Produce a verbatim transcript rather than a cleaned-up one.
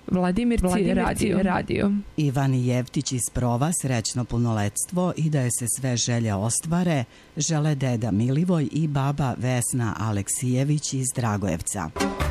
Vladimir radio. radio. Ivani Jevtić iz Prova srećno punoletstvo i da je se sve želje ostvare, žele deda Milivoj i baba Vesna Aleksijević iz Dragojevca.